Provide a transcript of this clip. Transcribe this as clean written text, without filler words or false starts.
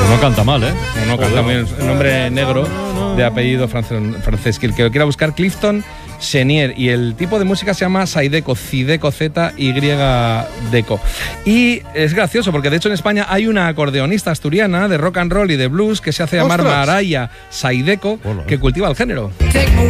Pues no canta mal, ¿eh? No canta bien. Un nombre negro de apellido francés. Que el que lo quiera buscar, Clifton Chenier. Y el tipo de música se llama Zydeco, Zydeco, Z-Y-Deco. Y es gracioso porque de hecho en España hay una acordeonista asturiana de rock and roll y de blues que se hace llamar Maraya Zydeco, que cultiva el género.